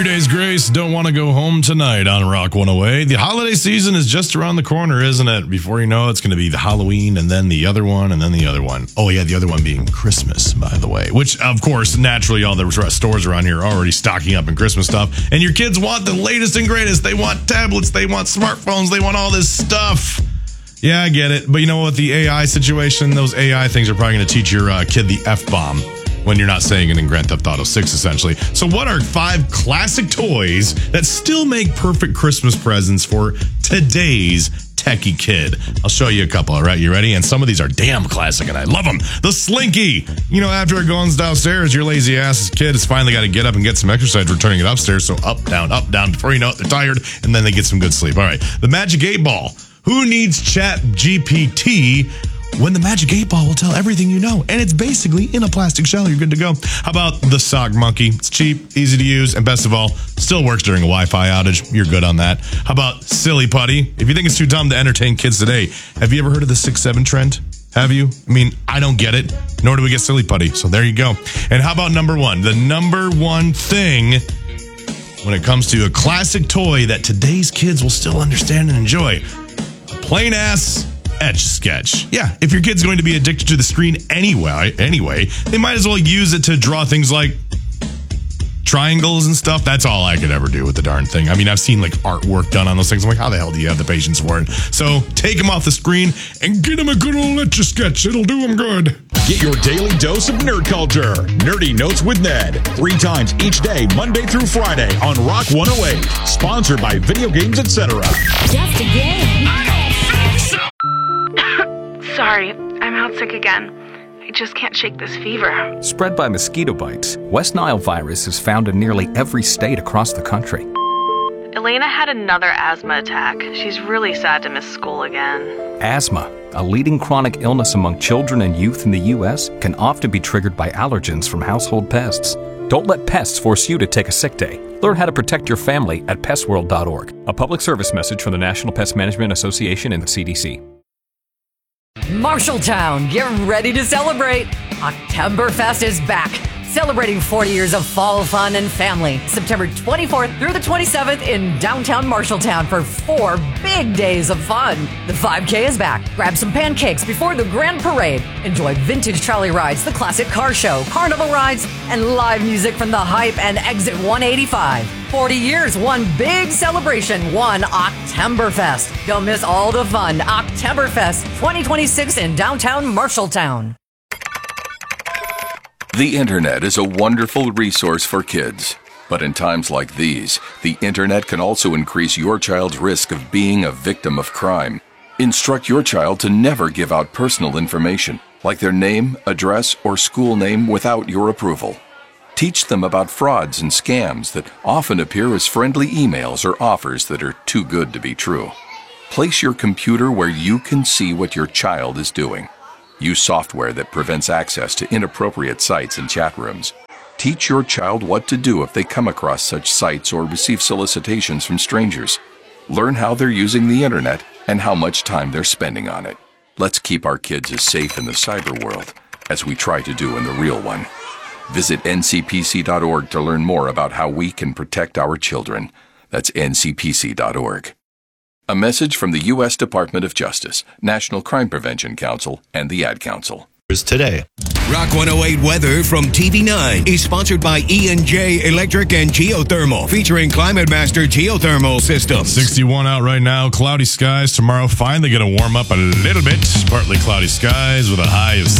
3 days grace, don't want to go home tonight on Rock 108. The holiday season is just around the corner, isn't it? Before you know it, it's going to be the Halloween and then the other one and then the other one. Oh yeah, the other one being Christmas, by the way. Which, of course, naturally all the stores around here are already stocking up in Christmas stuff. And your kids want the latest and greatest. They want tablets, they want smartphones, they want all this stuff. Yeah, I get it. But you know what? The AI situation, those AI things are probably going to teach your kid the F-bomb when you're not saying it in Grand Theft Auto 6, essentially. So what are 5 classic toys that still make perfect Christmas presents for today's techie kid? I'll show you a couple, all right? You ready? And some of these are damn classic, and I love them. The Slinky. You know, after it goes downstairs, your lazy ass kid has finally got to get up and get some exercise returning it upstairs. So up, down, before you know it, they're tired, and then they get some good sleep. All right. The Magic 8 Ball. Who needs Chat GPT when the Magic 8 Ball will tell everything you know? And it's basically in a plastic shell. You're good to go. How about the Sock Monkey? It's cheap, easy to use, and best of all, still works during a Wi-Fi outage. You're good on that. How about Silly Putty? If you think it's too dumb to entertain kids today, have you ever heard of the 6'7" trend? Have you? I mean, I don't get it, nor do we get Silly Putty. So there you go. And how about number 1? The number 1 thing when it comes to a classic toy that today's kids will still understand and enjoy. Plain ass Etch-a-Sketch. Yeah, if your kid's going to be addicted to the screen anyway, they might as well use it to draw things like triangles and stuff. That's all I could ever do with the darn thing. I mean, I've seen like artwork done on those things. I'm like, how the hell do you have the patience for it? So take them off the screen and get them a good old Etch-a-Sketch. It'll do them good. Get your daily dose of nerd culture. Nerdy Notes with Ned. 3 times each day, Monday through Friday on Rock 108. Sponsored by Video Games Etc. Just a game. Sorry, I'm out sick again. I just can't shake this fever. Spread by mosquito bites, West Nile virus is found in nearly every state across the country. Elena had another asthma attack. She's really sad to miss school again. Asthma, a leading chronic illness among children and youth in the U.S., can often be triggered by allergens from household pests. Don't let pests force you to take a sick day. Learn how to protect your family at pestworld.org. A public service message from the National Pest Management Association and the CDC. Marshalltown, get ready to celebrate. Oktoberfest is back, celebrating 40 years of fall fun and family. September 24th through the 27th in downtown Marshalltown for 4 big days of fun. The 5K is back. Grab some pancakes before the grand parade. Enjoy vintage trolley rides, the classic car show, carnival rides, and live music from the Hype and Exit 185. 40 years, one big celebration, one Oktoberfest. Don't miss all the fun. Oktoberfest 2026 in downtown Marshalltown. The internet is a wonderful resource for kids. But in times like these, the internet can also increase your child's risk of being a victim of crime. Instruct your child to never give out personal information, like their name, address, or school name without your approval. Teach them about frauds and scams that often appear as friendly emails or offers that are too good to be true. Place your computer where you can see what your child is doing. Use software that prevents access to inappropriate sites and chat rooms. Teach your child what to do if they come across such sites or receive solicitations from strangers. Learn how they're using the internet and how much time they're spending on it. Let's keep our kids as safe in the cyber world as we try to do in the real one. Visit ncpc.org to learn more about how we can protect our children. That's ncpc.org. A message from the U.S. Department of Justice, National Crime Prevention Council, and the Ad Council. Today. Rock 108 weather from TV9 is sponsored by E&J Electric and Geothermal, featuring Climate Master Geothermal System. 61 out right now, cloudy skies. Tomorrow finally going to warm up a little bit. Partly cloudy skies with a high of